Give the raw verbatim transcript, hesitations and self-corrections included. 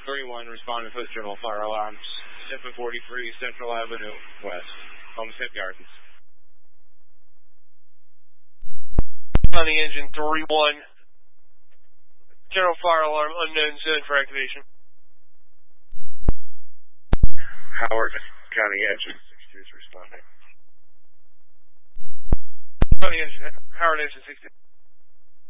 thirty-one, responding to Post General Fire Alarms. seven forty-three Central Avenue West. Homestead Gardens. On the engine, three one. General Fire Alarm, unknown zone for activation. Howard County Engine, six two is responding. County Engine, Howard Engine, six two.